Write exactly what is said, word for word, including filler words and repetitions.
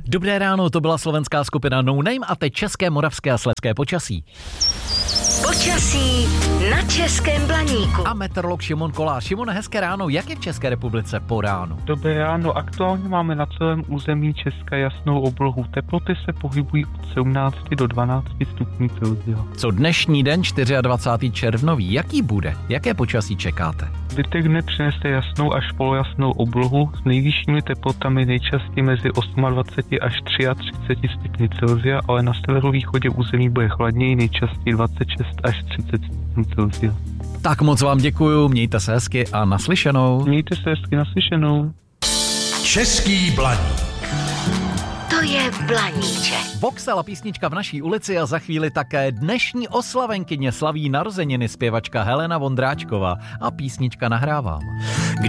Dobré ráno, to byla slovenská skupina No Name a teď české, moravské a slezské počasí. Počasí na Českém Blaníku. A meteorolog Šimon Kolář. Šimon, hezké ráno, jak je v České republice po ránu? Dobré ráno, aktuálně máme na celém území Česka jasnou oblohu. Teploty se pohybují od sedmnáct do dvanácti stupňů Celsia. Co dnešní den, dvacátého čtvrtého červnový, jaký bude? Jaké počasí čekáte? Zbytek dne přinese jasnou až polojasnou oblohu s nejvyššími teplotami nejčastěji mezi dvaceti osmi až třiceti třemi stupni Celsia, ale na severovýchodě území bude chladněji, nejčastěji dvacet šest až třicet stupňů Celsia. Tak moc vám děkuju, mějte se hezky a naslyšenou. Mějte se hezky, naslyšenou. Český Blaník. To je Blaníček. Voxel a písnička v naší ulici a za chvíli také dnešní oslavenkyně slaví narozeniny zpěvačka Helena Vondráčková a písnička Nahrávám.